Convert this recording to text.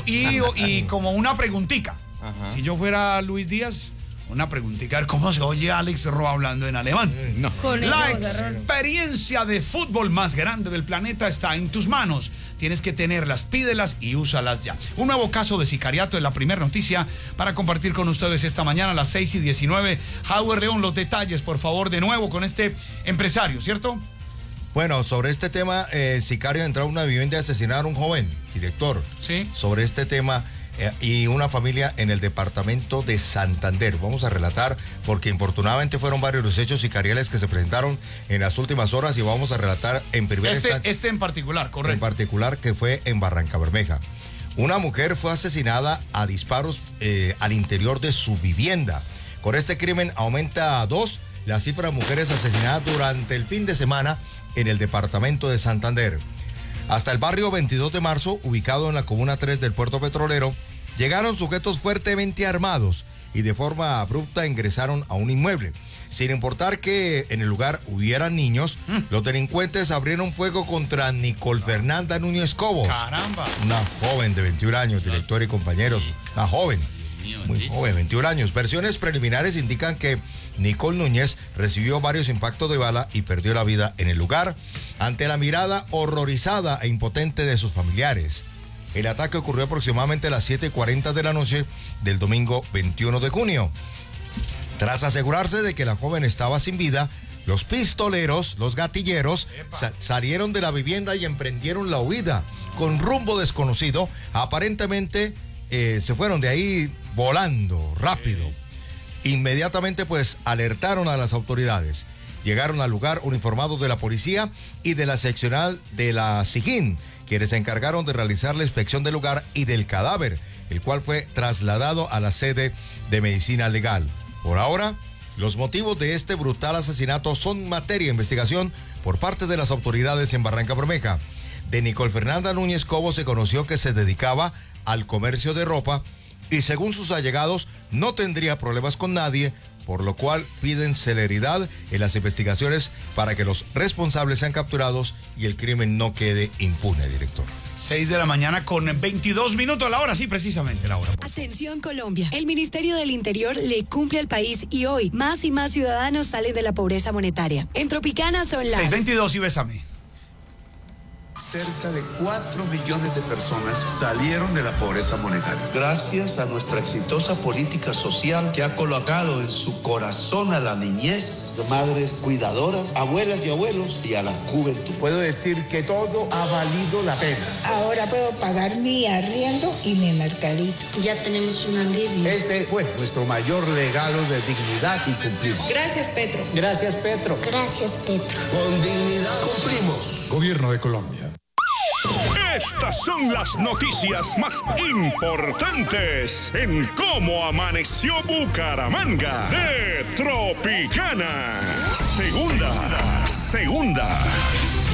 y como una preguntica. Ajá. Si yo fuera Luis Díaz, una preguntita, ¿cómo se oye Alex Roa hablando en alemán? No. La experiencia de fútbol más grande del planeta está en tus manos. Tienes que tenerlas, pídelas y úsalas ya. Un nuevo caso de sicariato es la primera noticia para compartir con ustedes esta mañana a las 6:19. Howard León, los detalles, por favor, de nuevo con este empresario, ¿cierto? Bueno, sobre este tema, sicario entró a una vivienda y asesinaron a un joven, director. Sí. Sobre este tema y una familia en el departamento de Santander. Vamos a relatar, porque infortunadamente fueron varios los hechos sicariales que se presentaron en las últimas horas y vamos a relatar en primera instancia. Este en particular, correcto. En particular, que fue en Barrancabermeja. Una mujer fue asesinada a disparos al interior de su vivienda. Con este crimen aumenta a 2 la cifra de mujeres asesinadas durante el fin de semana en el departamento de Santander. Hasta el barrio 22 de marzo, ubicado en la comuna 3 del puerto petrolero, llegaron sujetos fuertemente armados y de forma abrupta ingresaron a un inmueble. Sin importar que en el lugar hubieran niños, los delincuentes abrieron fuego contra Nicole Fernanda Núñez Cobos. ¡Caramba! Una joven de 21 años, director y compañeros. Una joven, muy joven, 21 años. Versiones preliminares indican que Nicole Núñez recibió varios impactos de bala y perdió la vida en el lugar ante la mirada horrorizada e impotente de sus familiares. El ataque ocurrió aproximadamente a las 7:40 de la noche del domingo 21 de junio. Tras asegurarse de que la joven estaba sin vida, los pistoleros, los gatilleros, salieron de la vivienda y emprendieron la huida con rumbo desconocido. Aparentemente se fueron de ahí volando rápido. Inmediatamente pues alertaron a las autoridades. Llegaron al lugar uniformados de la policía y de la seccional de la SIGIN, quienes se encargaron de realizar la inspección del lugar y del cadáver, el cual fue trasladado a la sede de medicina legal. Por ahora, los motivos de este brutal asesinato son materia de investigación por parte de las autoridades en Barrancabermeja. De Nicole Fernanda Núñez Cobos se conoció que se dedicaba al comercio de ropa y según sus allegados no tendría problemas con nadie, por lo cual piden celeridad en las investigaciones para que los responsables sean capturados y el crimen no quede impune, director. 6 de la mañana con 22 minutos, la hora, sí, precisamente la hora. Atención Colombia, el Ministerio del Interior le cumple al país y hoy más y más ciudadanos salen de la pobreza monetaria. En Tropicana son las 6:22 y bésame. Cerca de 4 millones de personas salieron de la pobreza monetaria. Gracias a nuestra exitosa política social que ha colocado en su corazón a la niñez, madres cuidadoras, abuelas y abuelos y a la juventud. Puedo decir que todo ha valido la pena. Ahora puedo pagar mi arriendo y mi mercadito. Ya tenemos un alivio. Ese fue nuestro mayor legado de dignidad y cumplimos. Gracias, Petro. Gracias, Petro. Gracias, Petro. Con dignidad cumplimos. Gobierno de Colombia. Estas son las noticias más importantes en cómo amaneció Bucaramanga de Tropicana. Segunda.